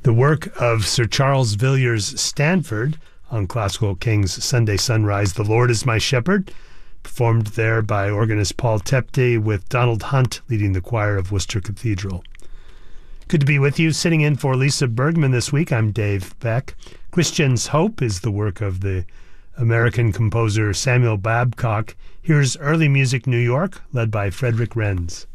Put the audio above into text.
The work of Sir Charles Villiers Stanford on Classical King's Sunday Sunrise, The Lord is My Shepherd, performed there by organist Paul Tepte with Donald Hunt leading the choir of Worcester Cathedral. Good to be with you. Sitting in for Lisa Bergman this week, I'm Dave Beck. Christian's Hope is the work of the American composer Samuel Babcock. Here's Early Music New York, led by Frederick Renz.